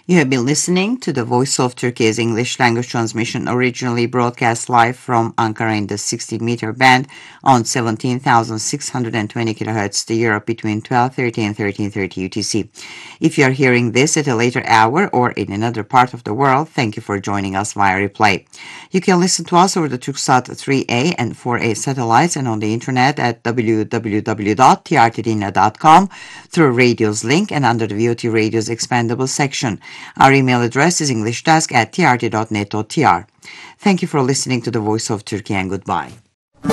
You have been listening to the Voice of Turkey's English language transmission, originally broadcast live from Ankara in the 60-meter band on 17,620 kHz to Europe between 12:30 and 13:30 UTC. If you are hearing this at a later hour or in another part of the world, thank you for joining us via replay. You can listen to us over the Turksat 3A and 4A satellites and on the internet at www.trtdina.com through Radio's link and under the VOT Radio's expandable section. Our email address is englishdesk@trt.net.tr. Thank you for listening to the Voice of Turkey and goodbye.